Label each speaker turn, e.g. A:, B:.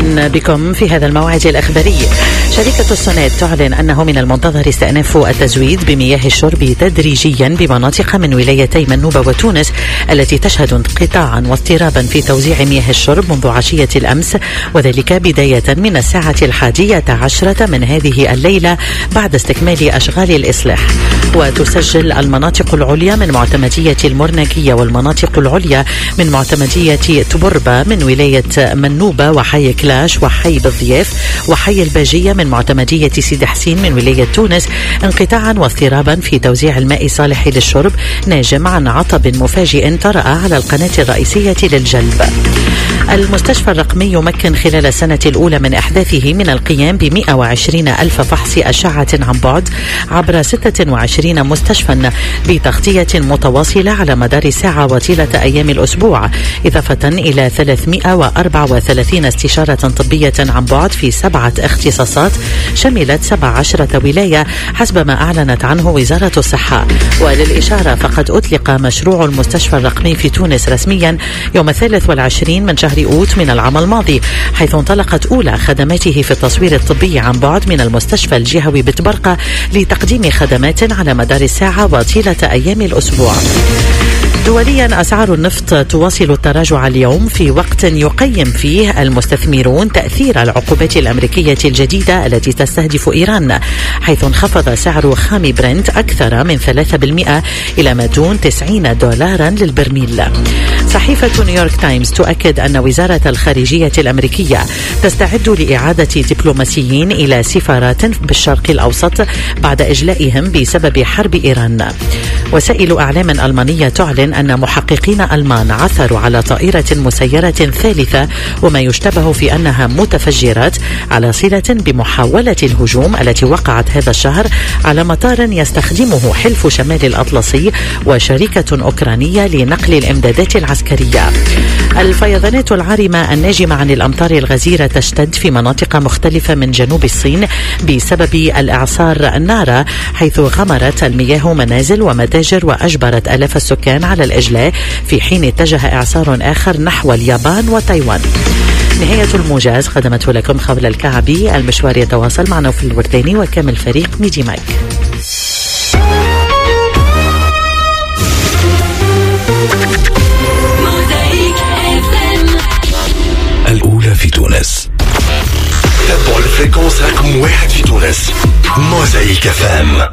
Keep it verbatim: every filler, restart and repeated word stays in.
A: أهلا بكم في هذا الموعد الأخباري. شركة السونيد تعلن أنه من المنتظر استئناف التزويد بمياه الشرب تدريجيا بمناطق من ولايتي منوبة وتونس التي تشهد انقطاعا واضطرابا في توزيع مياه الشرب منذ عشية الأمس، وذلك بداية من الساعة الحادية عشرة من هذه الليلة بعد استكمال أشغال الإصلاح. وتسجل المناطق العليا من معتمدية المرنكية والمناطق العليا من معتمدية تبربة من ولاية منوبة وحي كلاش وحي بالضياف وحي الباجية من معتمدية سيد حسين من ولاية تونس انقطاعا واضطرابا في توزيع الماء صالح للشرب ناجم عن عطب مفاجئ طرأ على القناة الرئيسية للجلب. المستشفى الرقمي يمكن خلال السنة الأولى من إحداثه من القيام ب مئة وعشرين ألف فحص أشعة عن بعد عبر ستة وعشرين مستشفى بتغطية متواصلة على مدار ساعة وطيلة أيام الأسبوع، إضافة إلى ثلاثمئة وأربعة وثلاثين استشارة طبية عن بعد في سبعة اختصاصات شملت سبع عشرة ولاية حسب ما أعلنت عنه وزارة الصحة. وللإشارة فقد أطلق مشروع المستشفى الرقمي في تونس رسميا يوم الثالث والعشرين من شهر أوت من العام الماضي، حيث انطلقت أولى خدماته في التصوير الطبي عن بعد من المستشفى الجهوي بتبرقة لتقديم خدمات على مدار الساعة وطيلة أيام الأسبوع. دوليا أسعار النفط تواصل التراجع اليوم في وقت يقيم فيه المستثمرون تأثير العقوبات الأمريكية الجديدة التي تستهدف إيران، حيث انخفض سعر خام برنت أكثر من ثلاثة بالمئة إلى ما دون تسعين دولارا للبرميل. صحيفة نيويورك تايمز تؤكد أن وزارة الخارجية الأمريكية تستعد لإعادة دبلوماسيين إلى سفارات بالشرق الأوسط بعد إجلائهم بسبب حرب إيران. وسائل أعلام ألمانية تعلن أن محققين ألمان عثروا على طائرة مسيرة ثالثة وما يشتبه في أنها متفجرات على صلة بمحاولة الهجوم التي وقعت هذا الشهر على مطار يستخدمه حلف شمال الأطلسي وشركة أوكرانية لنقل الإمدادات العسكرية. الفيضانات العارمة الناجمة عن الأمطار الغزيرة تشتد في مناطق مختلفة من جنوب الصين بسبب الإعصار النارا، حيث غمرت المياه منازل ومتاجر وأجبرت آلاف السكان على الإجلاء، في حين اتجه إعصار آخر نحو اليابان وتايوان. نهاية الموجز قدمته لكم خولة الكعبي. المشوار يتواصل معنا في الورداني وكامل فريق ميدي مايك.
B: الأولى في تونس. تابعوا الفريكونس رقم واحد في تونس. موزايك اف ام.